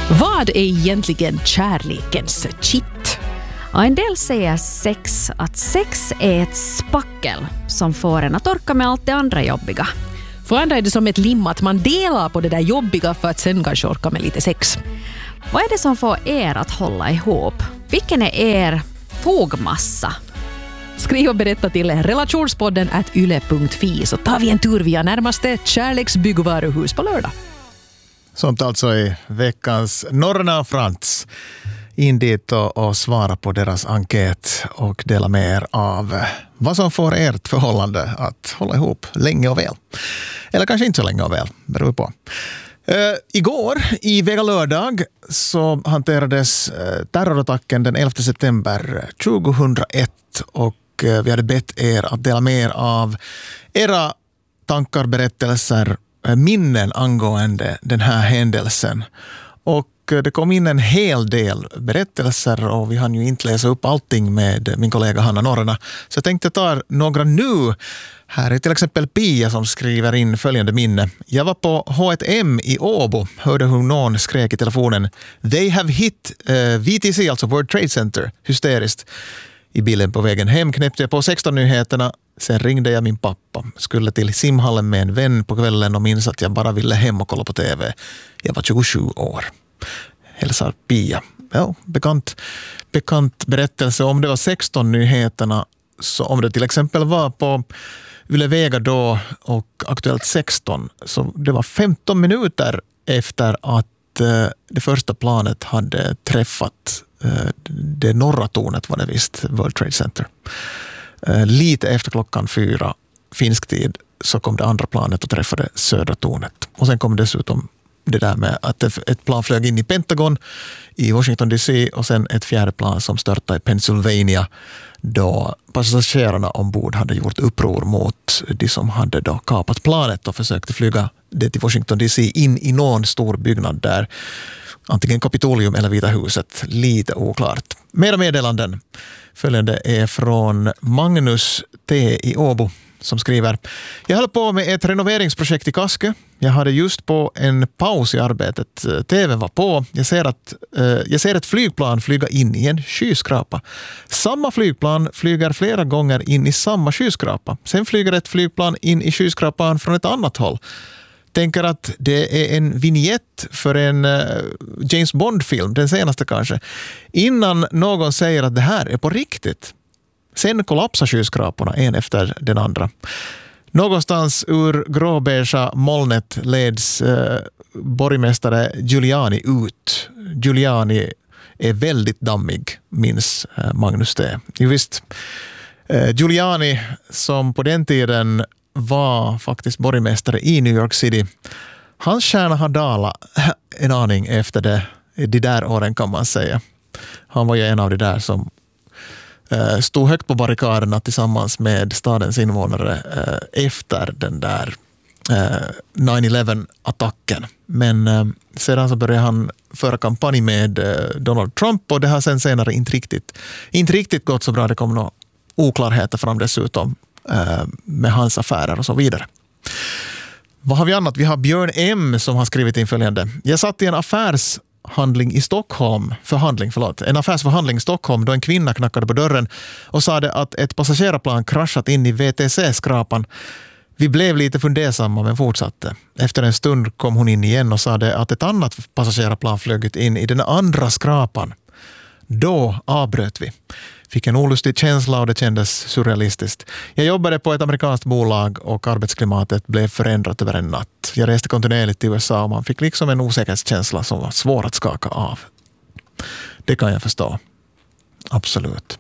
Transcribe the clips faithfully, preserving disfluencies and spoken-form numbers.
Vad är egentligen kärlekens kitt? Ja, en del säger sex att sex är ett spackel som får en att orka med allt det andra jobbiga. För andra är det som ett lim att man delar på det där jobbiga för att sen kanske orka med lite sex. Vad är det som får er att hålla ihop? Vilken är er fogmassa? Skriv och berätta till relationspodden at yle punkt fi så tar vi en tur via närmaste kärleksbyggvaruhus på lördag. Sånt alltså i veckans Norrna Frans. In dit och, och svara på deras enkät och dela med er av vad som får ert förhållande att hålla ihop länge och väl. Eller kanske inte så länge och väl, beror på. Uh, igår, i Vega lördag, så hanterades uh, terrorattacken den elfte september tjugohundraett och uh, vi hade bett er att dela med er av era tankar, berättelser, uh, minnen angående den här händelsen. Och det kom in en hel del berättelser och vi hann ju inte läsa upp allting med min kollega Hanna Norrena. Så jag tänkte ta några nu. Här är till exempel Pia som skriver in följande minne. Jag var på H ett M i Åbo. Hörde hur någon skrek i telefonen. They have hit uh, V T C, alltså World Trade Center. Hysteriskt. I bilen på vägen hem knäppte jag på sexton-nyheterna. Sen ringde jag min pappa. Skulle till simhallen med en vän på kvällen och minns att jag bara ville hem och kolla på tv. Jag var tjugosju år. Hälsar Pia. Ja, bekant, bekant berättelse. Om det var sexton-nyheterna, så om det till exempel var på Yle Vega då och Aktuellt sexton, så det var femton minuter efter att eh, det första planet hade träffat eh, det norra tornet, var det visst, World Trade Center. Eh, lite efter klockan fyra finsk tid så kom det andra planet och träffade södra tornet. Och sen kom dessutom det där med att ett plan flög in i Pentagon i Washington D C och sen ett fjärde plan som störtade i Pennsylvania då passagerarna ombord hade gjort uppror mot de som hade då kapat planet och försökte flyga det till Washington D C in i någon stor byggnad där, antingen Kapitolium eller Vita huset, lite oklart. Mera meddelanden. Följande är från Magnus T i Åbo som skriver: jag höll på med ett renoveringsprojekt i Kaske. Jag hade just på en paus i arbetet. T V var på. Jag ser, att, eh, jag ser ett flygplan flyga in i en skyskrapa. Samma flygplan flyger flera gånger in i samma skyskrapa. Sen flyger ett flygplan in i skyskrapan från ett annat håll. Tänker att det är en vignett för en uh, James Bond-film, den senaste kanske. Innan någon säger att det här är på riktigt. Sen kollapsar skyskraporna en efter den andra. Någonstans ur gråbeige molnet leds eh, borgmästare Giuliani ut. Giuliani är väldigt dammig, minns eh, Magnus T. Jo visst, eh, Giuliani som på den tiden var faktiskt borgmästare i New York City. Hans stjärna har dalat en aning efter det, de där åren kan man säga. Han var ju en av de där som stod högt på barrikaderna tillsammans med stadens invånare efter den där nine eleven-attacken. Men sedan så började han föra kampanj med Donald Trump och det har sen senare inte riktigt, inte riktigt gått så bra. Det kom några oklarheter fram dessutom med hans affärer och så vidare. Vad har vi annat? Vi har Björn M som har skrivit in följande. Jag satt i en affärs handling i Stockholm, förhandling, förlåt, en affärsförhandling i Stockholm då en kvinna knackade på dörren och sa att ett passagerarplan kraschat in i V T C-skrapan. Vi blev lite fundersamma men fortsatte. Efter en stund kom hon in igen och sa att ett annat passagerarplan flög in i den andra skrapan. Då avbröt vi. Fick en olustig känsla och det kändes surrealistiskt. Jag jobbade på ett amerikanskt bolag och arbetsklimatet blev förändrat över en natt. Jag reste kontinuerligt till U S A och man fick liksom en osäkerhetskänsla som var svår att skaka av. Det kan jag förstå. Absolut.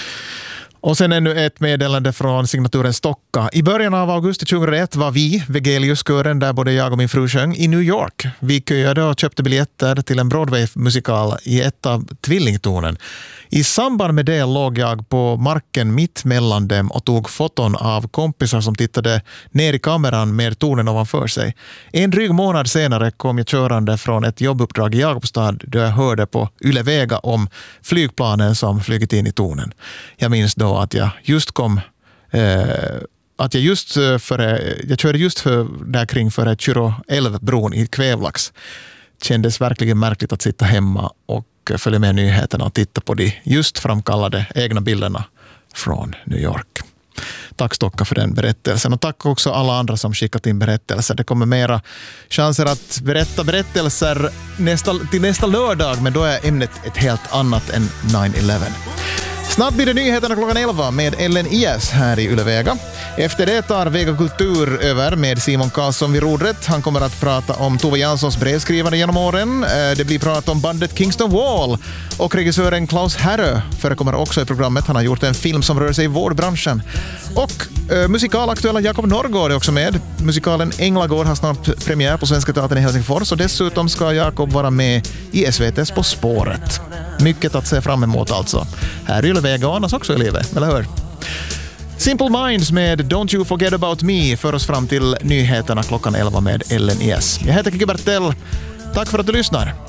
Och sen ännu ett meddelande från signaturen Stocka. I början av augusti tjugohundraett var vi, Vegelius-kören, där både jag och min fru sjöng, i New York. Vi köade och köpte biljetter till en Broadway-musikal i ett av tvillingtornen. I samband med det låg jag på marken mitt mellan dem och tog foton av kompisar som tittade ner i kameran med tornen ovanför sig. En dryg månad senare kom jag körande från ett jobbuppdrag i Jakobstad då jag hörde på Yle Vega om flygplanen som flugit in i tornen. Jag minns då att jag just kom eh, att jag just för jag körde just för där kring för Kyrå älvbron i Kvävlax. kändes verkligen märkligt att sitta hemma och följa med nyheterna och titta på de just framkallade egna bilderna från New York. Tack Stocka för den berättelsen och tack också alla andra som skickat in berättelser. Det kommer mera chanser att berätta berättelser nästa, till nästa lördag, men då är ämnet ett helt annat än nine eleven. Snart blir det nyheterna klockan elva med Ellen Ies här i Yle Vega. Efter det tar Vega Kultur över med Simon Karlsson vid rodret. Han kommer att prata om Tove Janssons brevskrivande genom åren. Det blir prat om bandet Kingston Wall och regissören Klaus Härö förekommer också i programmet. Han har gjort en film som rör sig i vårdbranschen. Och äh, musikalaktuella Jakob Norrgård är också med. Musikalen Änglagård har snart premiär på Svenska Teatern i Helsingfors och dessutom ska Jakob vara med i S V T:s På spåret. Mycket att se fram emot alltså. Här är Yle Vega och annars också i livet, eller hur? Simple Minds med Don't You Forget About Me för oss fram till nyheterna klockan elva med Ellen Ies. Jag heter Kiki Bertell. Tack för att du lyssnar.